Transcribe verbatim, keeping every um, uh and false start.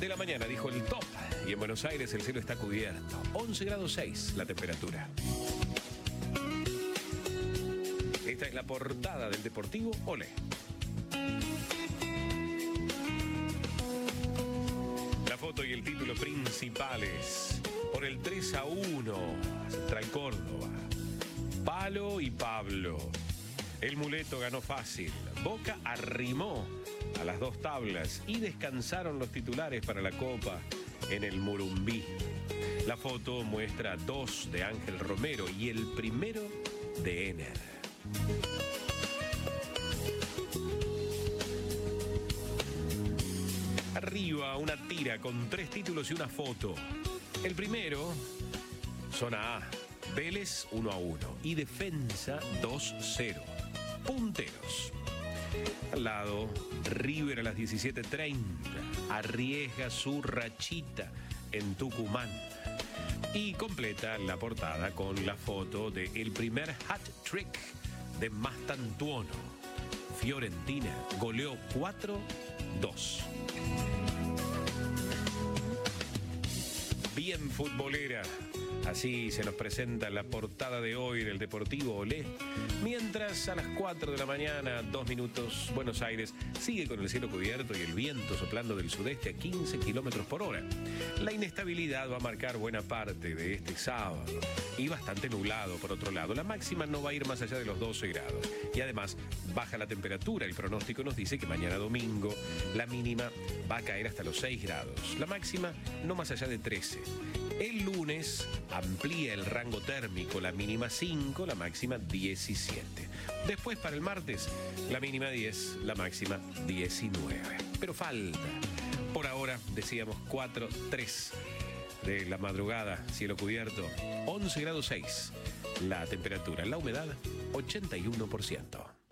de la mañana, dijo el top. Y en Buenos Aires el cielo está cubierto. once grados seis la temperatura. Esta es la portada del Deportivo Olé. La foto y el título principales. Por el tres a uno, Central Córdoba. Palo y Pablo. El muleto ganó fácil. Boca arrimó a las dos tablas y descansaron los titulares para la Copa en el Murumbí. La foto muestra dos de Ángel Romero y el primero de Ener. Arriba una tira con tres títulos y una foto. El primero, zona A, Vélez uno a uno y Defensa dos cero. Punteros. Al lado, River a las diecisiete treinta. Arriesga su rachita en Tucumán. Y completa la portada con la foto del primer hat-trick de Mastantuono. Fiorentina goleó cuatro dos. Bien futbolera. Así se nos presenta la portada de hoy del Deportivo Olé. Mientras a las cuatro de la mañana, dos minutos, Buenos Aires sigue con el cielo cubierto y el viento soplando del sudeste a quince kilómetros por hora. La inestabilidad va a marcar buena parte de este sábado. Y bastante nublado, por otro lado. La máxima no va a ir más allá de los doce grados. Y además, baja la temperatura. El pronóstico nos dice que mañana domingo la mínima va a caer hasta los seis grados. La máxima no más allá de trece. El lunes amplía el rango térmico, la mínima cinco, la máxima diecisiete. Después para el martes, la mínima diez, la máxima diecinueve. Pero falta. Por ahora, decíamos cuatro tres de la madrugada, cielo cubierto, once grados seis. La temperatura, la humedad, ochenta y uno por ciento.